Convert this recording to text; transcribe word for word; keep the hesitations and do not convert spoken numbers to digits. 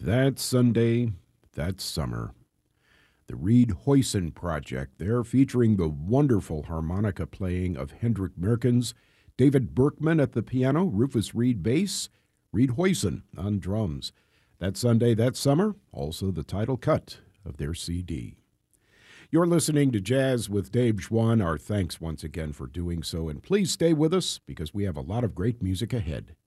That Sunday, that summer. The Reed Hoyson Project, there featuring the wonderful harmonica playing of Hendrik Merkens, David Berkman at the piano, Rufus Reed bass, Reed Hoyson on drums. That Sunday, that summer, also the title cut of their C D. You're listening to Jazz with Dave Schwann. Our thanks once again for doing so, and please stay with us because we have a lot of great music ahead.